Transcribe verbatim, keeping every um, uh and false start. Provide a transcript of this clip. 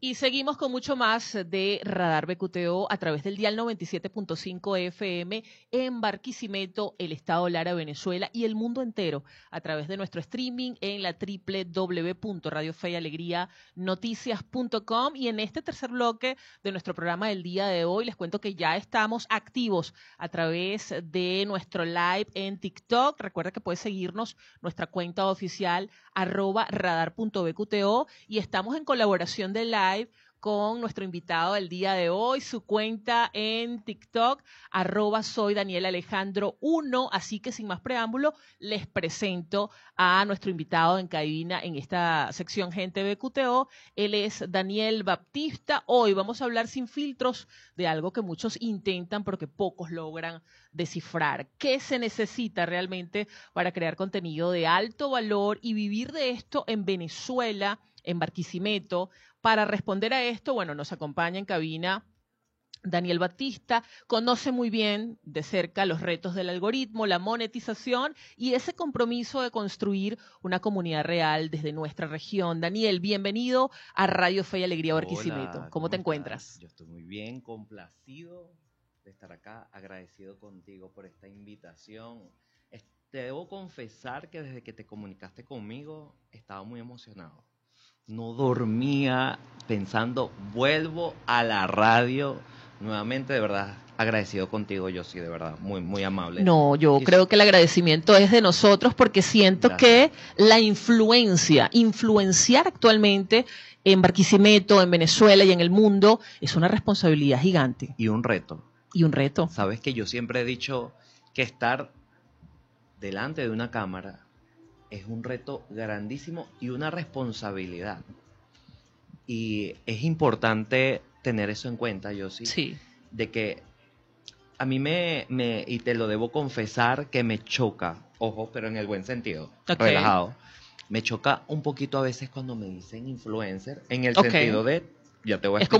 Y seguimos con mucho más de Radar B Q T O a través del dial noventa y siete punto cinco F M en Barquisimeto, el estado Lara, Venezuela, y el mundo entero a través de nuestro streaming en la doble u doble u doble u punto radio fe y alegría noticias punto com. Y en este tercer bloque de nuestro programa del día de hoy les cuento que ya estamos activos a través de nuestro live en TikTok. Recuerda que puedes seguirnos nuestra cuenta oficial arroba radar punto b q t o, y estamos en colaboración de live con nuestro invitado del día de hoy, su cuenta en TikTok, arroba soy Daniel Alejandro uno. Así que sin más preámbulo, les presento a nuestro invitado en cabina en esta sección Gente B Q T O. Él es Daniel Baptista. Hoy vamos a hablar sin filtros de algo que muchos intentan, pero que pocos logran descifrar. ¿Qué se necesita realmente para crear contenido de alto valor y vivir de esto en Venezuela, en Barquisimeto? Para responder a esto, bueno, nos acompaña en cabina Daniel Baptista, conoce muy bien de cerca los retos del algoritmo, la monetización y ese compromiso de construir una comunidad real desde nuestra región. Daniel, bienvenido a Radio Fe y Alegría Barquisimeto. Hola, ¿Cómo, ¿cómo te estás? encuentras? Yo estoy muy bien, complacido de estar acá, agradecido contigo por esta invitación. Te debo confesar que desde que te comunicaste conmigo estaba muy emocionado. No dormía pensando, vuelvo a la radio nuevamente, de verdad, agradecido contigo, yo sí, de verdad, muy, muy amable. No, yo y creo que el agradecimiento es de nosotros porque siento Gracias. que la influencia, influenciar actualmente en Barquisimeto, en Venezuela y en el mundo es una responsabilidad gigante. Y un reto. Y un reto. Sabes que yo siempre he dicho que estar delante de una cámara es un reto grandísimo y una responsabilidad. Y es importante tener eso en cuenta, yo sí, Sí. de que a mí me, me, y te lo debo confesar, que me choca, ojo, pero en el buen sentido, Okay. relajado, me choca un poquito a veces cuando me dicen influencer, en el Okay. sentido de, ya te voy a Es explicar.